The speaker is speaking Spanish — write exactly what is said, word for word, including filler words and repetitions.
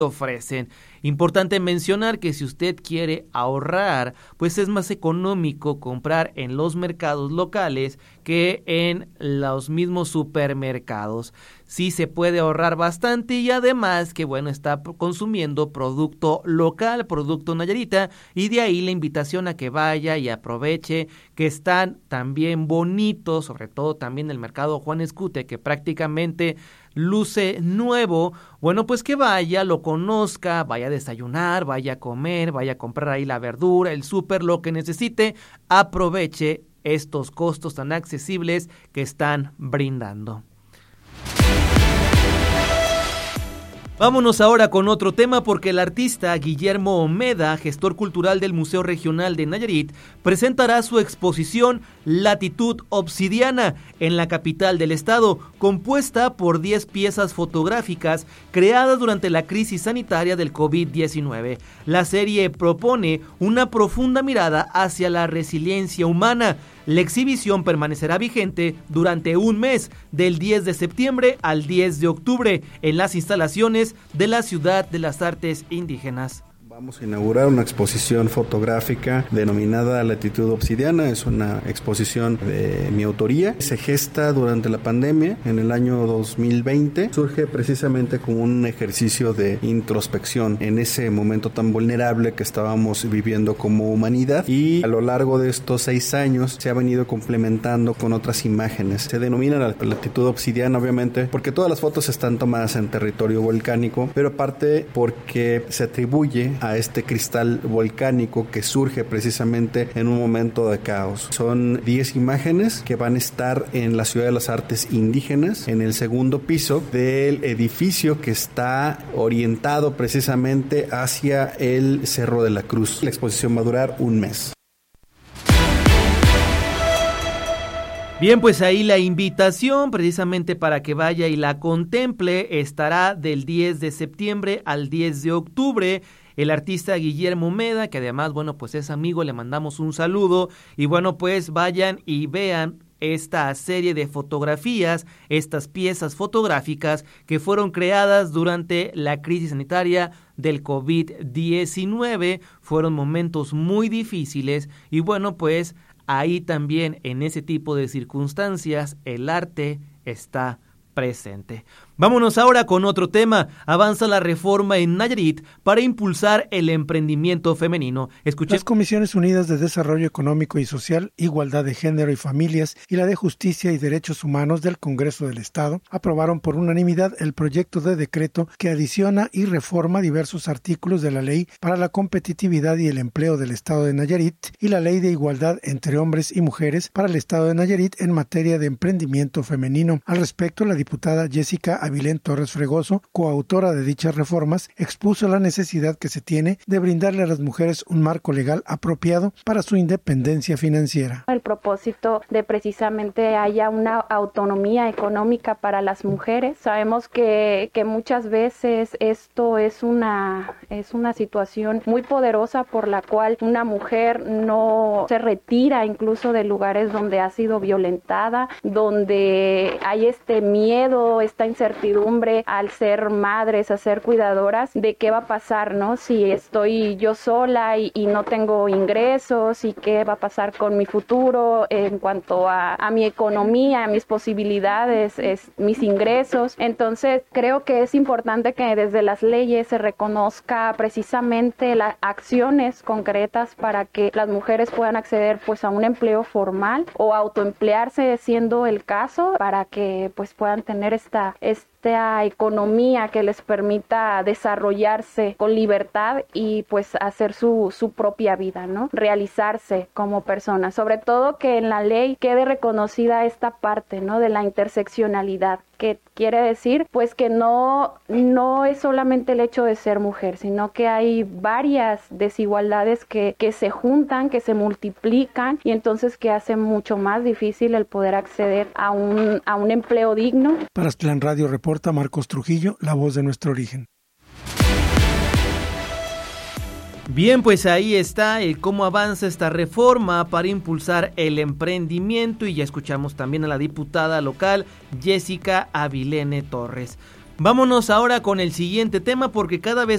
ofrecen. Importante mencionar que si usted quiere ahorrar, pues es más económico comprar en los mercados locales que en los mismos supermercados. Sí se puede ahorrar bastante y además que bueno, está consumiendo producto local, producto Nayarita, y de ahí la invitación a que vaya y aproveche que están también bonitos, sobre todo también el mercado Juan Escute, que prácticamente luce nuevo. Bueno, pues que vaya, lo conozca, vaya a desayunar, vaya a comer, vaya a comprar ahí la verdura, el súper, lo que necesite, aproveche estos costos tan accesibles que están brindando. Vámonos ahora con otro tema porque el artista Guillermo Omeda, gestor cultural del Museo Regional de Nayarit, presentará su exposición Latitud Obsidiana en la capital del estado, compuesta por diez piezas fotográficas creadas durante la crisis sanitaria del covid diecinueve. La serie propone una profunda mirada hacia la resiliencia humana. La exhibición permanecerá vigente durante un mes, del diez de septiembre al diez de octubre, en las instalaciones de la Ciudad de las Artes Indígenas. Vamos a inaugurar una exposición fotográfica denominada Latitud Obsidiana. Es una exposición de mi autoría. Se gesta durante la pandemia en el año dos mil veinte. Surge precisamente como un ejercicio de introspección en ese momento tan vulnerable que estábamos viviendo como humanidad, y a lo largo de estos seis años se ha venido complementando con otras imágenes. Se denomina la Latitud Obsidiana obviamente porque todas las fotos están tomadas en territorio volcánico, pero aparte porque se atribuye a este cristal volcánico que surge precisamente en un momento de caos. Son diez imágenes que van a estar en la Ciudad de las Artes Indígenas, en el segundo piso del edificio que está orientado precisamente hacia el Cerro de la Cruz. La exposición va a durar un mes. Bien, pues ahí la invitación precisamente para que vaya y la contemple estará del diez de septiembre al diez de octubre. El artista Guillermo Omeda, que además, bueno, pues es amigo, le mandamos un saludo. Y bueno, pues vayan y vean esta serie de fotografías, estas piezas fotográficas que fueron creadas durante la crisis sanitaria del covid diecinueve. Fueron momentos muy difíciles y bueno, pues ahí también en ese tipo de circunstancias el arte está presente. Vámonos ahora con otro tema. Avanza la reforma en Nayarit para impulsar el emprendimiento femenino. Escuché... Las Comisiones Unidas de Desarrollo Económico y Social, Igualdad de Género y Familias y la de Justicia y Derechos Humanos del Congreso del Estado aprobaron por unanimidad el proyecto de decreto que adiciona y reforma diversos artículos de la Ley para la Competitividad y el Empleo del Estado de Nayarit y la Ley de Igualdad entre Hombres y Mujeres para el Estado de Nayarit en materia de emprendimiento femenino. Al respecto, la diputada Jessica Avilén Torres Fregoso, coautora de dichas reformas, expuso la necesidad que se tiene de brindarle a las mujeres un marco legal apropiado para su independencia financiera. El propósito de precisamente haya una autonomía económica para las mujeres. Sabemos que, que muchas veces esto es una, es una situación muy poderosa por la cual una mujer no se retira incluso de lugares donde ha sido violentada, donde hay este miedo, esta incertidumbre al ser madres, a ser cuidadoras, de qué va a pasar, ¿no? Si estoy yo sola y, y no tengo ingresos, y qué va a pasar con mi futuro en cuanto a, a mi economía, a mis posibilidades, es, mis ingresos. Entonces, creo que es importante que desde las leyes se reconozca precisamente las acciones concretas para que las mujeres puedan acceder pues a un empleo formal o autoemplearse siendo el caso, para que pues puedan tener esta, esta economía que les permita desarrollarse con libertad y pues hacer su, su propia vida, ¿no? Realizarse como personas. Sobre todo que en la ley quede reconocida esta parte, ¿no? De la interseccionalidad, que quiere decir pues que no, no es solamente el hecho de ser mujer, sino que hay varias desigualdades que, que se juntan, que se multiplican y entonces que hace mucho más difícil el poder acceder a un, a un empleo digno. Para Aztlán Radio reporta Marcos Trujillo, la voz de nuestro origen. Bien, pues ahí está el cómo avanza esta reforma para impulsar el emprendimiento y ya escuchamos también a la diputada local Jessica Avilén Torres. Vámonos ahora con el siguiente tema porque cada vez